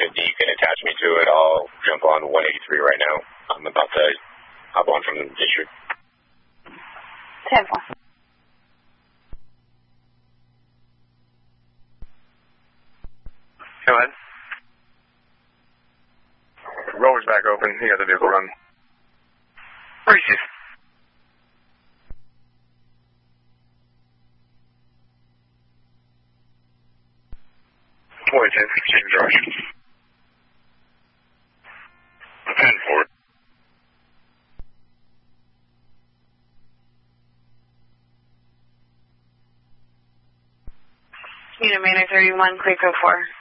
You can attach me to it. I'll jump on 183 right now. I'm about to hop on from the district. 10-4. Go ahead. Rover's back open. He got the vehicle run. Reese's. Boy, 10, change direction. 10-4. Unit Manor 31, clear code 4.